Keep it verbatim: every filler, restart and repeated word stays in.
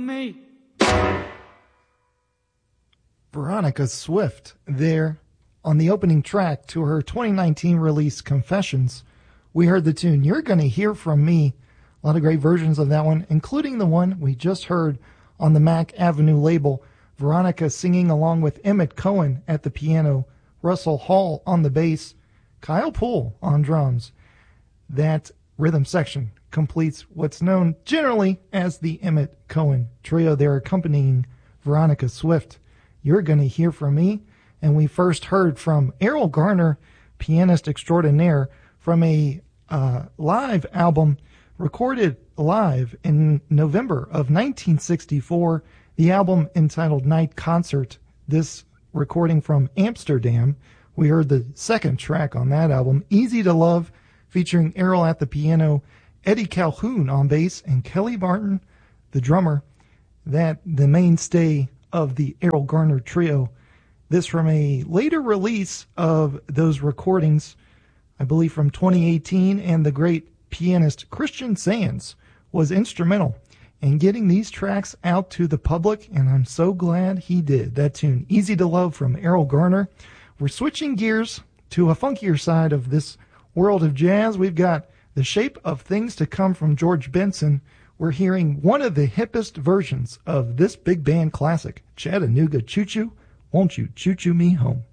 me. Veronica Swift there on the opening track to her twenty nineteen release Confessions. We heard the tune You're Gonna Hear From Me. A lot of great versions of that one, including the one we just heard on the Mac Avenue label. Veronica singing along with Emmett Cohen at the piano, Russell Hall on the bass, Kyle Poole on drums. That rhythm section completes what's known generally as the Emmett Cohen trio. They're accompanying Veronica Swift. You're Gonna Hear From Me. And we first heard from Erroll Garner, pianist extraordinaire, from a uh, live album recorded live in November of nineteen sixty-four, the album entitled Night Concert, this recording from Amsterdam. We heard the second track on that album, Easy to Love, featuring Errol at the piano, Eddie Calhoun on bass, and Kelly Barton, the drummer, that the mainstay of the Erroll Garner trio. This from a later release of those recordings, I believe from twenty eighteen, and the great pianist Christian Sands was instrumental in getting these tracks out to the public, and I'm so glad he did. That tune, Easy to Love from Erroll Garner. We're switching gears to a funkier side of this world of jazz. We've got The Shape of Things to Come from George Benson. We're hearing one of the hippest versions of this big band classic, Chattanooga Choo Choo, Won't You Choo Choo Me Home.